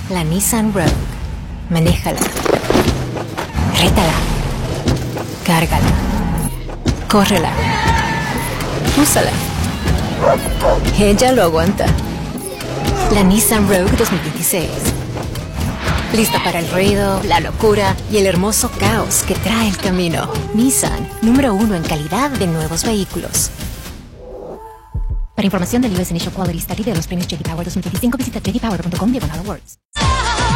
La Nissan Rogue. Manéjala. Rétala. Cárgala. Córrela. Úsala. Ella lo aguanta. La Nissan Rogue 2026. Lista para el ruido, la locura y el hermoso caos que trae el camino. Nissan, número 1 en calidad de nuevos vehículos. Para información del US Initial Quality Study de los premios J.D. Power 2025, visita jdpower.com/awards.